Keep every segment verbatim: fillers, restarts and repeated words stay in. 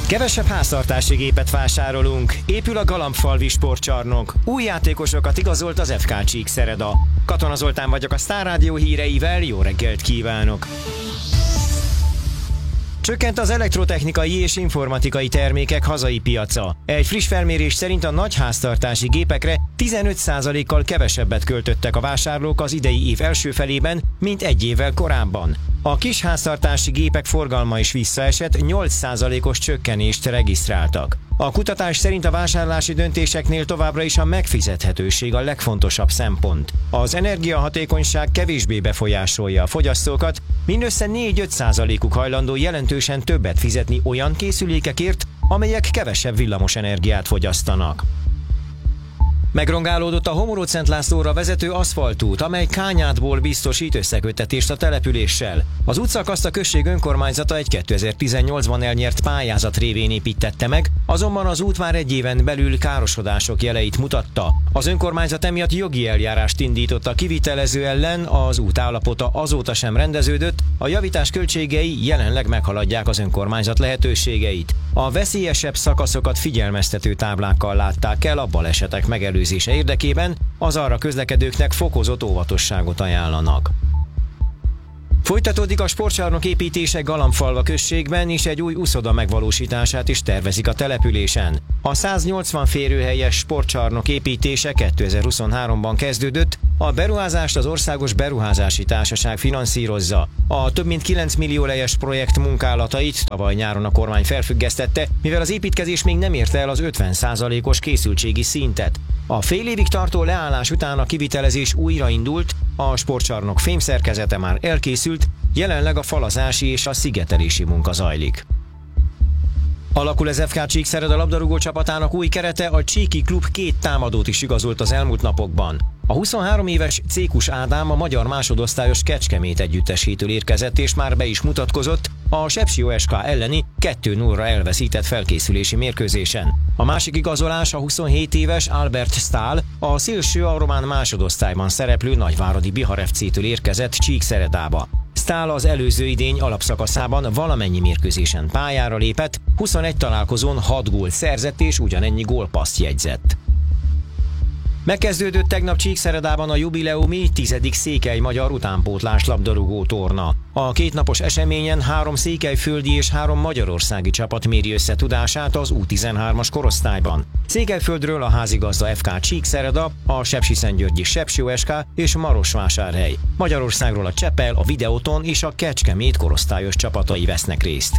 Kevesebb háztartási gépet vásárolunk, épül a Galambfalvi sportcsarnok, új játékosokat igazolt az ef ká Csíkszereda. Katona Zoltán vagyok a Sztár Rádió híreivel, jó reggelt kívánok! Csökkent az elektrotechnikai és informatikai termékek hazai piaca. Egy friss felmérés szerint a nagy háztartási gépekre tizenöt százalékkal kevesebbet költöttek a vásárlók az idei év első felében, mint egy évvel korábban. A kis háztartási gépek forgalma is visszaesett, nyolc százalékos csökkenést regisztráltak. A kutatás szerint a vásárlási döntéseknél továbbra is a megfizethetőség a legfontosabb szempont. Az energiahatékonyság kevésbé befolyásolja a fogyasztókat, mindössze négy-öt százalékuk hajlandó jelentősen többet fizetni olyan készülékekért, amelyek kevesebb villamos energiát fogyasztanak. Megrongálódott a Homorod-Szent Lászlóra vezető aszfaltút, amely Kányádból biztosít összeköttetést a településsel. Az útszakaszt a község önkormányzata egy kétezer-tizennyolcban elnyert pályázat révén építette meg, azonban az út már egy éven belül károsodások jeleit mutatta. Az önkormányzat emiatt jogi eljárást indított a kivitelező ellen, az út állapota azóta sem rendeződött, a javítás költségei jelenleg meghaladják az önkormányzat lehetőségeit. A veszélyesebb szakaszokat figyelmeztető táblákkal látták el a balesetek megelőzése érdekében, az arra közlekedőknek fokozott óvatosságot ajánlanak. Folytatódik a sportcsarnok építése Galambfalva községben, és egy új uszoda megvalósítását is tervezik a településen. A száznyolcvan férőhelyes sportcsarnok építése kétezer-huszonháromban kezdődött, a beruházást az Országos Beruházási Társaság finanszírozza. A több mint kilenc millió lejes projekt munkálatait tavaly nyáron a kormány felfüggesztette, mivel az építkezés még nem érte el az ötven százalékos készültségi szintet. A fél évig tartó leállás után a kivitelezés újraindult, a sportcsarnok fémszerkezete már elkészült, jelenleg a falazási és a szigetelési munka zajlik. Alakul az ef ká Csíkszereda labdarúgó csapatának új kerete, a Csíki klub két támadót is igazolt az elmúlt napokban. A huszonhárom éves Cékus Ádám a magyar másodosztályos Kecskemét együttesítől érkezett és már be is mutatkozott a Sepsi o es ká elleni kettő nullra elveszített felkészülési mérkőzésen. A másik igazolás a huszonhét éves Albert Stahl, a szélső a román másodosztályban szereplő Nagyváradi Bihar ef cé-től érkezett Csíkszeredába. Stahl az előző idény alapszakaszában valamennyi mérkőzésen pályára lépett, huszonegy találkozón hat gólt szerzett és ugyanennyi gólpasszt jegyzett. Megkezdődött tegnap Csíkszeredában a jubileumi tizedik székely magyar utánpótlás labdarúgó torna. A kétnapos eseményen három székelyföldi és három magyarországi csapat méri össze tudását az U tizenhármas korosztályban. Székelyföldről a házigazda ef ká Csíkszereda, a Sepsiszentgyörgyi Sepsi o es ká és Marosvásárhely. Magyarországról a Csepel, a Videoton és a Kecskemét korosztályos csapatai vesznek részt.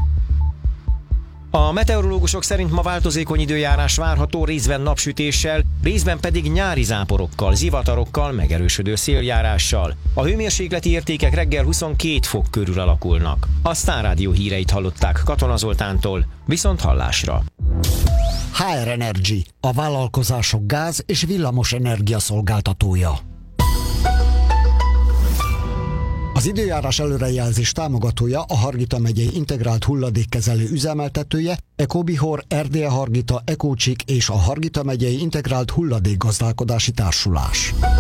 A meteorológusok szerint ma változékony időjárás várható, részben napsütéssel, részben pedig nyári záporokkal, zivatarokkal, megerősödő széljárással. A hőmérsékleti értékek reggel huszonkét fok körül alakulnak. A Sztár Rádió híreit hallották Katona Zoltántól, viszont hallásra. há er Energy, a vállalkozások gáz- és villamos energia szolgáltatója. Az időjárás előrejelzés támogatója a Hargita megyei integrált hulladékkezelő üzemeltetője, Ecobihor, Erdélye Hargita, Ecócsik és a Hargita megyei integrált hulladékgazdálkodási társulás.